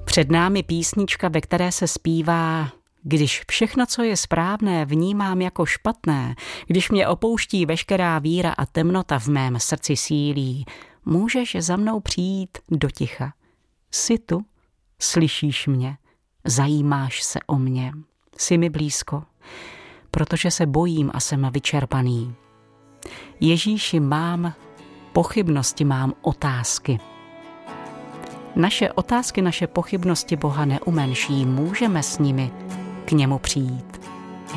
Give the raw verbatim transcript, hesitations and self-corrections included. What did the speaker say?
Před námi písnička, ve které se zpívá: když všechno, co je správné, vnímám jako špatné, když mě opouští veškerá víra a temnota v mém srdci sílí, můžeš za mnou přijít do ticha. Jsi tu, slyšíš mě, zajímáš se o mě, jsi mi blízko, protože se bojím a jsem vyčerpaný. Ježíši, mám pochybnosti, mám otázky. Naše otázky, naše pochybnosti Boha neumenší, můžeme s nimi k němu přijít.